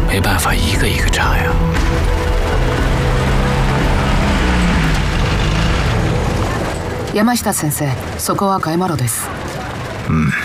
没办法一个一个查呀。 山下先生、そこは買い物です。 嗯。